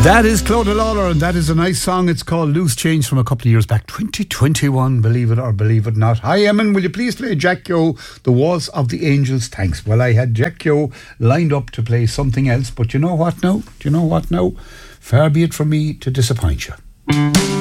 That is Clodagh Lawler, and that is a nice song. It's called Loose Change from a couple of years back, 2021, believe it or believe it not. Hi, Eamon, will you please play Jack Keogh, The Waltz of the Angels? Thanks. Well, I had Jack Keogh lined up to play something else, but you know what now? Far be it from me to disappoint you.